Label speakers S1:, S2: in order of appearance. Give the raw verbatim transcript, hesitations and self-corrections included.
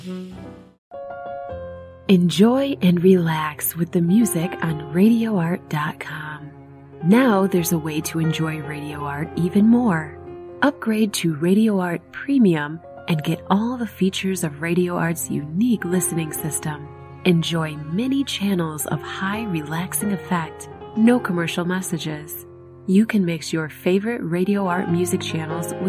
S1: Enjoy and relax with the music on radio art dot com. Now there's a way to enjoy Radio Art even more. Upgrade to Radio Art Premium and get all the features of Radio Art's unique listening system. Enjoy many channels of high relaxing effect, no commercial messages. You can mix your favorite Radio Art music channels with